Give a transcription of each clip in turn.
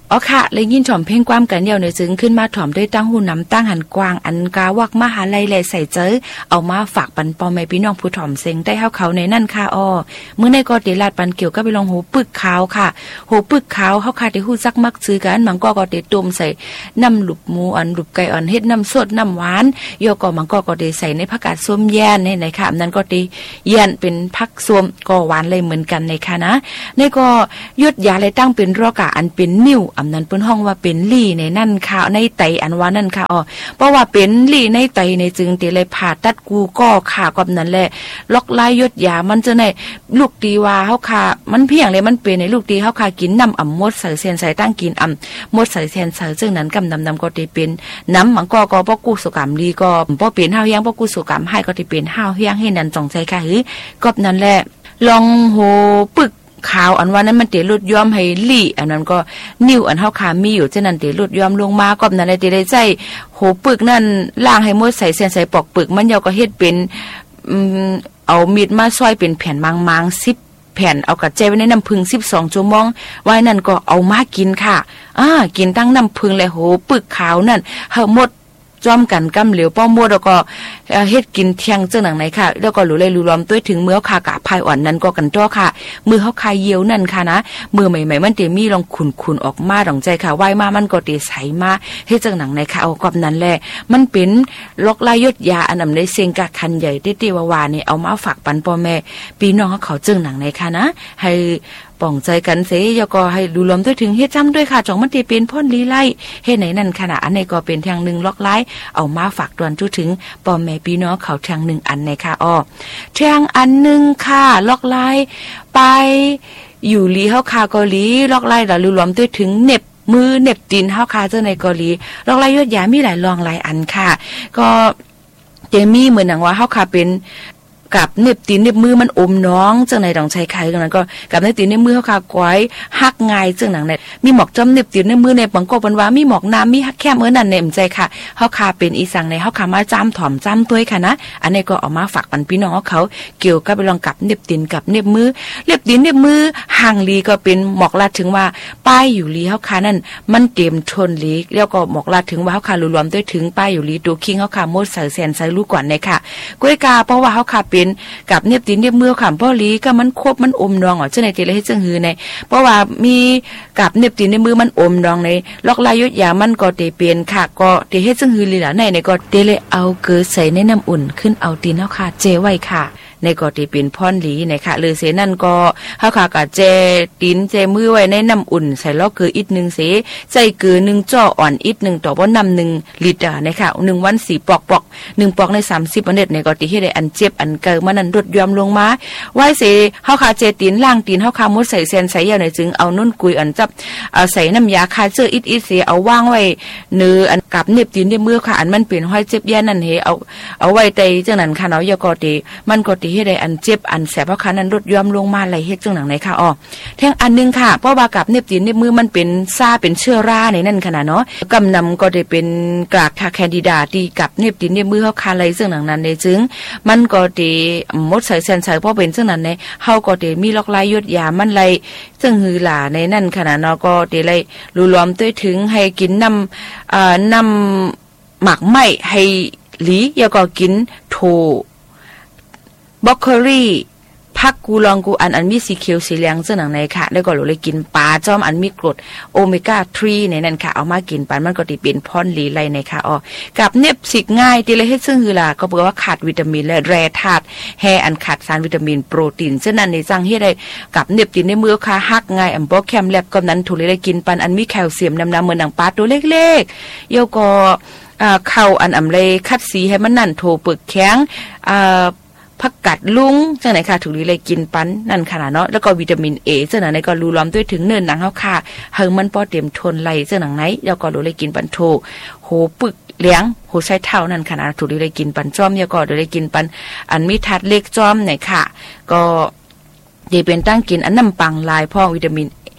อ๋อค่ะเลยยินถ่อมเพ่งความกันเดียวในซึ้งขึ้นมาถ่อมด้วยตั้งหูน้ำตั้งหันกวางอันกาวักมหาลัยแลใส่เจอเอามาฝากปันปอแม่พี่น้องผู้ถ่อมเซ็งได้เฮาเขาในนั่นค่ะอ้อเมื่อในกอติลาดปันเกี่ยวก็ไปลองหูปึกขาวค่ะหูปึกขาวเฮาค่ะที่ฮู้ซักมักซื้อกันมังก็ติตุ่มใส่น้ำหลุบหมูอันหลุบไก่อ่อนเฮ็ดน้ำสดน้ำหวานโยก็มังก็ติใส่ในผักกาดส้มแย่นในค่ะนั้นก็ติแย่นเป็นผักส้มก็หวานเลยเหมือนกันในค่ะนะในก็ยดยาเลยตั้งเป็นรอกะอันเป็นนิ่วอำนั้นเปิ้นห้องว่าเป็นลี่ในนั่นค่ะในไตอันว่านั่นค่ะอ๋อเพราะว่าเป็นลี่ในไตในจึงติเลยผ่าตัดกูก็ค่ะกับนั้นแหละล็อกลายยดยามันจะในลูกตีว่าเฮาค่ะมันเพียงเลยมันเป็นในลูกตีเฮาค่ะกินน้ำอ่ำมดใส่เส้นใส่ตั้งกินอ่ำมดใส่เส้นใส่ซึ่งนั้นกำนำก็ติเป็นน้ำมันก็บ่กู้สุกรรมลีก็บ่เป็นห้าวเฮียงบ่กู้สุกรรมให้ก็ติเป็นห้าวเฮียงให้นั่นจงใจค่ะหือกับนั้นแหละลองโหปึกขาวอันว่านั้นมันเตลดย้อมให้ลี่อันนั้นก็นิ้วอันเฮาขามีอยู่ฉะนั้นเตลดย้อมลงมาก็นั่นแหละได้ใจโหปึกนั่นล้างให้หมดใส่เส้นใส่ปอกปึกมันยาวก็เฮ็ดเป็นเอามีดมาซอยเป็นแผ่นมางๆ10แผ่นเอากระเจไว้ในน้ำผึ้ง12ชั่วโมงไว้นั่นก็เอามากินค่ะกินตั้งน้ำผึ้งและโหปึกขาวนั่นเฮาหมดจอมกันกำเหลวป้อมดแล้วก็เฮ็ดกินเที่ยงจังหนังไหนค่ะแล้วก็หลูเลยรูล้อมด้วยถึงมือคากะพายอ่อนนั้นก็กันจ้อค่ะมือเฮาคายเยียวนั่นค่ะนะมือใหม่ๆมันเตมีลองขุ่นๆออกมาดองใจค่ะไหวมามันก็เตใสมาเฮ็ดจังหนังไหนค่ะเอากับนั้นแหละมันเป็นลอกลายยดยาอันนำในเซงกะคันใหญ่เตี้ยๆวาๆนี่เอามาฝากปันพ่อแม่พี่น้องเขาจังหนังไหนค่ะนะให้ป่องใจกันเสยก็ให้ดูลมด้วยถึงเฮ็ดจำด้วยค่ะจ่องมันเป็นพ่นลีไล่เฮ็ดไหนนั่นขณะอันในก็เป็นทางหนึ่งล็อกไล่เอามาฝากดวนจุถึงป่อแม่พี่น้องเขาทางหนึ่งอันในค่ะอ้อทางอันหนึ่งค่ะล็อกไล่ไปอยู่ลีเฮาคาเกาหลีล็อกไล่แล้วดูลมด้วยถึงเน็บมือเน็บตีนเฮาคาเจ้าในเกาหลีล็อกไล่ยอดยามีหลายรองหลายอันค่ะก็เจมี่เหมือนหนังว่าเฮาคาเป็นกับเน็บตีนเน็บมือมันอมน้องจังไหนต้องใช้ไข่ตรงนั้นก็กับเน็บตีนเน็บมือเฮาคาก้อยฮักง่ายจังหนังเนี่ยมีหมอกจอมเน็บตีนเน็บมือในบังกบว่ามีหมอกน้ำมีฮักแคมนั่นเนี่ยใจค่ะเฮาคาเป็นอีสังในเฮาคามาจ้ำถ่อมจ้ำตัวค่ะนะอันนี้ก็เอามาฝากปันพี่น้องเขาเกี่ยวกับไปลองกับเน็บตีนกับเน็บมือเน็บตีนเน็บมือห่างลีก็เป็นหมอกลาดถึงว่าป้ายอยู่ลีเฮาคานั่นมันเต็มทนลีแล้วก็หมอกลาดถึงว่าเฮาคารวมด้วยถึงป้ายอยู่ลีตัวคิงเฮาคาโมดใส่แสนใส่ลูกก่อนเนี่ยค่ะก้อยกาเพราะว่าเฮาคาเป็นกับเน็บตีนเน็บมือค่ะพ่อลีก็มันควบมันอมนองจังไหนติเลยเฮ็ดจังหือในเพราะว่ามีกับเน็บตีนเน็บมือมันอมนองในล็อกลายยดยามันก็เตเปลี่ยนค่ะก็เตเฮ็ดจังหือลีล่ะในก็เตเลยเอาเกลือใส่ในน้ำอุ่นขึ้นเอาตีนเฮาค่ะเจไว้ค่ะในก็ที่เป็นพ่อนหลีนะคะหรือเสนั่นก็เฮาค่ะก็เจตีนเจมือไว้ในน้ำอุ่นใส่ลอกเกลืออีก1เสใส่เกลือ1จ้ออ่อนอีก1ต่อบ่น้ำ1ลิตรนะคะ1วัน4ปอก1ปอกใน30เม็ดในก็ที่เฮ็ดได้อันเจ็บอันเกิดมันนั้นลดยอมลงมาไว้เสเฮาค่ะเจตีนล่างตีนเฮาค่ะมุดใส่เส้นใส่ยาวในจึงเอานุ่นกุยอันจับใส่น้ำยาคาเจออีกเสเอาวางไว้เนื้ออันกับเน็บตีนในมือค่ะอันมันเป็นห้อยเจ็บแย่นั่นเฮเอาไว้ใต้จังนั้นค่ะเนาะยาก็ติมันก็เฮ็ดได้อันเจ็บอันแสบเพราะคันนั้นลดยอมลงมาไหลเฮ็ดจังหนังไหนค่ะอ้อแท่งอันนึงค่ะเพราะว่ากับเน็บตีนเน็บมือมันเป็นซ่าเป็นเชื้อราในนั่นขนาดเนาะกำนำก็ได้เป็นกากคาแคนดิดาที่กับเน็บตีนเน็บมือเฮาคาไหลจังหนังนั้นในจึงมันก็ได้หมดใส่เส้นใส่เพราะเป็นจังนั้นในเฮาก็ได้มีล็อกลายยดยามันไหลจังหือหลาในนั่นขนาดเนาะก็ได้ไหลรวมด้วยถึงให้กินน้ำหมักไหม้ให้หลีแล้วก็กินโถบล็อกโคลี่ผักกูลองกูอันมีสีเขียวสีเหลืองซึ่งหนังในค่ะแล้วก็เลยกินปลาจอมอันมีกรดโอเมก้า3ในนั้นค่ะเอามากินปันมันก็ติเป็นพ่อนหลีไรในค่ะอ๋อกับเน็บสิกง่ายติเลยเฮ็ดซึ่งคือล่ะก็บอกว่าขาดวิตามินและแร่ธาตุแฮอันขาดสารวิตามินโปรตีนฉะนั้นในจังเฮ็ดได้กับเน็บตินในมือค่ะฮักง่ายอันบ่แคมแลบก็นั้นถูกเลยได้กินปันอันมีแคลเซียมน้ำเหมือนหนังปลาตัวเล็กๆเยาก็เข้าอันอำเลยคัดสีให้มันนั่นโถปึกแข็งผักกัดลุงจังไหนค่ะถูกเลยกินปันนั่นขนาดเนาะแล้วก็วิตามิน A จังไหนก็รูล้อมด้วยถึงเนินหนังเฮาค่ะเฮงมันพอเต็มทนไหลจังหนังไหนแล้วก็เลยกินปันโถโหปึกเลี้ยงโหใช้เท่านั่นขนาดถูกเลยกินปันจ้อมแล้วก็เลยกินปันอันมีทัดเล็กจ้อมไหนค่ะก็ดีเป็นตั้งกินอันน้ำปังลายพ่อวิตามิน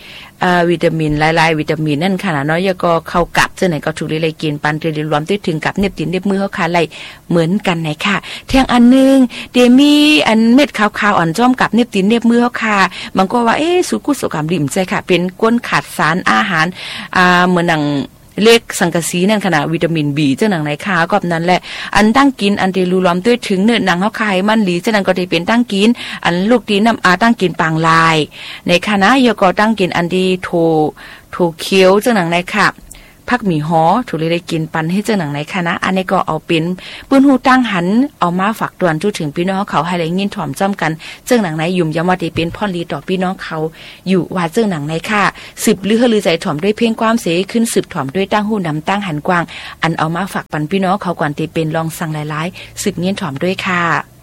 วิตามินหลายๆวิตามินนั่นค่ะเนาะยาก็เข้ากับเจ้าไหนก็ถูกเลยกินปันเตรีรวมถึงกับเน็บตีนเน็บมือเฮาค่ะไหลเหมือนกันไหนค่ะเที่ยงอันนึงเดมีอันเม็ดขาวๆอ่อนจ้อมกับเน็บตีนเน็บมือเฮาค่ะมันก็ว่าสุกุสุกรรมดิ่มใจค่ะเป็นก้นขาดสารอาหารเหมือนหนังเล็กสังกะสีนั่นขนาดวิตามิน B เจ้าหนังไหนค่ะก็นั้นแหละอันตั้งกินอันเดรูล้อมด้วยถึงเนื้อหนังเฮาคายมันหลีเจ้านั้นก็ได้เป็นตั้งกินอันลูกดีน้ำตั้งกินปางลายในคณะยก็ตั้งกินอันดีโถเคี้ยวเจ้าหนังไหนค่ะพักหมี่ฮ้อถูกเลยได้กินปันให้เจ้าหนังในคณะอันนี้ก็เอาเป็นปืนหูตั้งหันเอามาฝากตวนจุถึงพี่น้องเขาให้ได้ยินถ่อมจ้ำกันเจ้าหนังในยุ่มยามว่าได้เป็นพ่อลีต่อพี่น้องเขาอยู่ว่าเจ้าหนังในค่ะสืบลือใจถ่อมด้วยเพ่งความเสขึ้นสืบถ่อมด้วยตั้งหูนำตั้งหันกว้างอันเอามาฝากปันพี่น้องเขาก่อนที่เป็นลองสั่งหลายๆสืบเงี้ยถ่อมด้วยค่ะ